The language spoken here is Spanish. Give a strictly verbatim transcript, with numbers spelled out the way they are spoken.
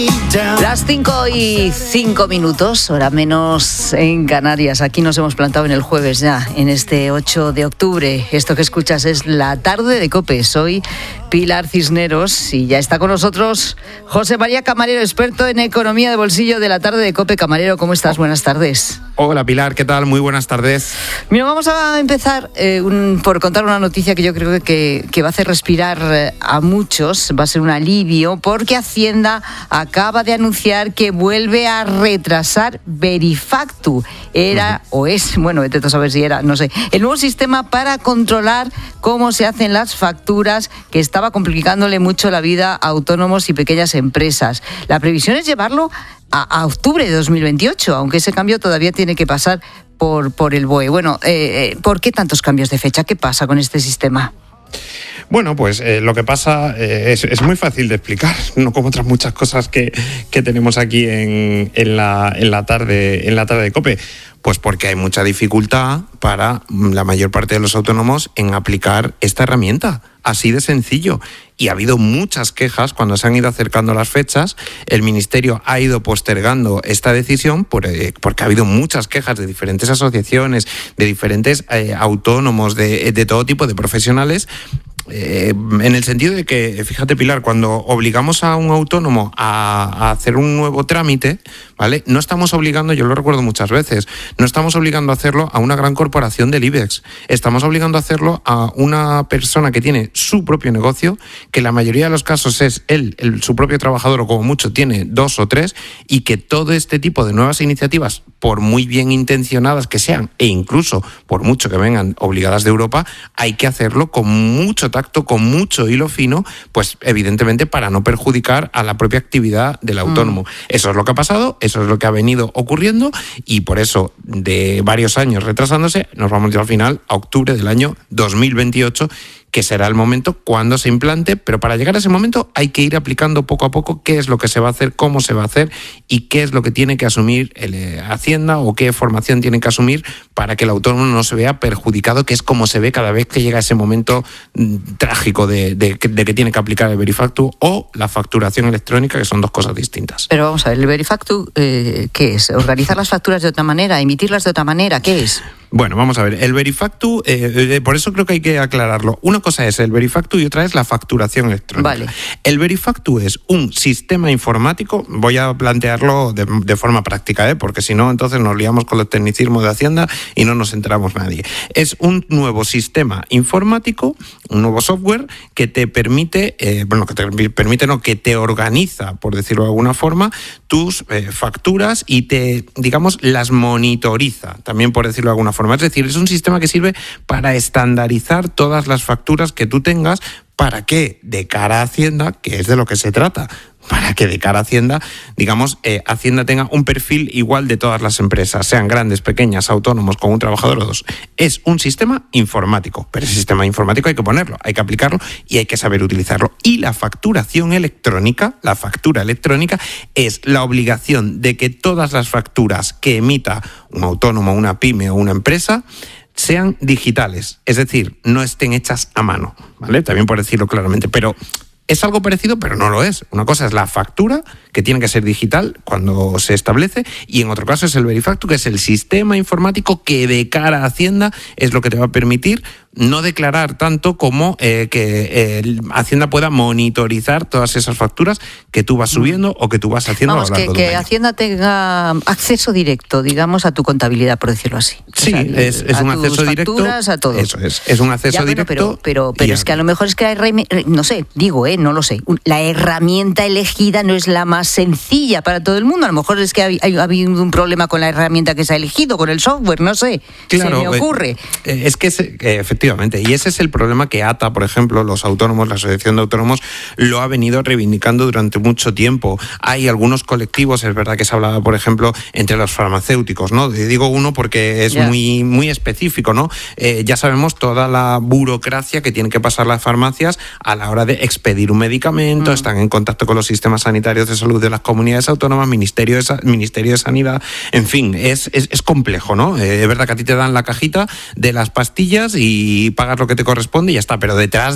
Las cinco y cinco minutos, hora menos en Canarias. Aquí nos hemos plantado en el jueves ya, en este ocho de octubre. Esto que escuchas es La Tarde de COPE. Soy Pilar Cisneros y ya está con nosotros José María Camarero, experto en economía de bolsillo de La Tarde de COPE. Camarero, ¿cómo estás? Buenas tardes. Hola Pilar, ¿qué tal? Muy buenas tardes. Mira, vamos a empezar eh, un, por contar una noticia que yo creo que, que va a hacer respirar eh, a muchos. Va a ser un alivio porque Hacienda acaba de anunciar que vuelve a retrasar Verifactu. Era uh-huh. o es, bueno, vete a saber si era, no sé, el nuevo sistema para controlar cómo se hacen las facturas, que estaba complicándole mucho la vida a autónomos y pequeñas empresas. La previsión es llevarlo a, a octubre de dos mil veintiocho, aunque ese cambio todavía tiene que pasar por, por el B O E. Bueno, eh, ¿por qué tantos cambios de fecha? ¿Qué pasa con este sistema? Bueno, pues eh, lo que pasa eh, es, es muy fácil de explicar, no como otras muchas cosas que, que tenemos aquí en, en, la, en, la tarde, en la tarde de COPE. Pues porque hay mucha dificultad para la mayor parte de los autónomos en aplicar esta herramienta. Así de sencillo. Y ha habido muchas quejas cuando se han ido acercando las fechas. El Ministerio ha ido postergando esta decisión por, eh, porque ha habido muchas quejas de diferentes asociaciones, de diferentes eh, autónomos, de, de todo tipo de profesionales. Eh, en el sentido de que, fíjate Pilar, cuando obligamos a un autónomo a, a hacer un nuevo trámite, ¿vale? No estamos obligando, yo lo recuerdo muchas veces, no estamos obligando a hacerlo a una gran corporación del IBEX, estamos obligando a hacerlo a una persona que tiene su propio negocio, que en la mayoría de los casos es él, el, su propio trabajador, o como mucho tiene dos o tres, y que todo este tipo de nuevas iniciativas, por muy bien intencionadas que sean, e incluso por mucho que vengan obligadas de Europa, hay que hacerlo con mucho tacto, con mucho hilo fino, pues evidentemente para no perjudicar a la propia actividad del autónomo. Mm. Eso es lo que ha pasado, eso es lo que ha venido ocurriendo, y por eso de varios años retrasándose, nos vamos ya al final a octubre del año dos mil veintiocho, que será el momento cuando se implante, pero para llegar a ese momento hay que ir aplicando poco a poco qué es lo que se va a hacer, cómo se va a hacer y qué es lo que tiene que asumir el, eh, Hacienda o qué formación tiene que asumir para que el autónomo no se vea perjudicado, que es como se ve cada vez que llega ese momento mm, trágico de, de, de que tiene que aplicar el Verifactu o la facturación electrónica, que son dos cosas distintas. Pero vamos a ver, ¿el Verifactu eh, qué es? ¿Organizar las facturas de otra manera? ¿Emitirlas de otra manera? ¿Qué es? Bueno, vamos a ver, el Verifactu, eh, por eso creo que hay que aclararlo. Una cosa es el Verifactu y otra es la facturación electrónica. Vale. El Verifactu es un sistema informático, voy a plantearlo de, de forma práctica, ¿eh? Porque si no, entonces nos liamos con los tecnicismos de Hacienda y no nos enteramos nadie. Es un nuevo sistema informático, un nuevo software que te permite, eh, bueno, que te permite, no, que te organiza, por decirlo de alguna forma, tus eh, facturas y te, digamos, las monitoriza, también por decirlo de alguna forma. Es decir, es un sistema que sirve para estandarizar todas las facturas que tú tengas para que de cara a Hacienda, que es de lo que se trata, para que de cara a Hacienda, digamos, eh, Hacienda tenga un perfil igual de todas las empresas, sean grandes, pequeñas, autónomos, con un trabajador o dos. Es un sistema informático, pero ese sistema informático hay que ponerlo, hay que aplicarlo y hay que saber utilizarlo. Y la facturación electrónica, la factura electrónica, es la obligación de que todas las facturas que emita un autónomo, una pyme o una empresa sean digitales, es decir, no estén hechas a mano, ¿vale? También por decirlo claramente, pero es algo parecido, pero no lo es. Una cosa es la factura, que tiene que ser digital cuando se establece, y en otro caso es el Verifactu, que es el sistema informático que de cara a Hacienda es lo que te va a permitir no declarar tanto como eh, que eh, Hacienda pueda monitorizar todas esas facturas que tú vas subiendo o que tú vas haciendo Vamos, a lo largo que, de un que año. Hacienda tenga acceso directo, digamos, a tu contabilidad, por decirlo así. Sí, o sea, es, es un acceso directo. Facturas, a todo. Eso es, es un acceso ya, bueno, directo. Pero, pero, pero es que a lo mejor es que la herramienta, no sé, digo, eh, no lo sé, la herramienta elegida no es la más sencilla para todo el mundo. A lo mejor es que ha, ha habido un problema con la herramienta que se ha elegido, con el software, no sé, claro, se me ocurre. Eh, es que es, eh, efectivamente, y ese es el problema que A T A, por ejemplo, los autónomos, la Asociación de Autónomos, lo ha venido reivindicando durante mucho tiempo. Hay algunos colectivos, es verdad que se hablaba, por ejemplo, entre los farmacéuticos, ¿no? Digo uno porque es yeah. muy, muy específico, ¿no? Eh, ya sabemos toda la burocracia que tienen que pasar las farmacias a la hora de expedir un medicamento, mm. están en contacto con los sistemas sanitarios de salud de las comunidades autónomas, Ministerio de, Ministerio de Sanidad, en fin, es, es, es complejo, ¿no? Eh, es verdad que a ti te dan la cajita de las pastillas y pagas lo que te corresponde y ya está, pero detrás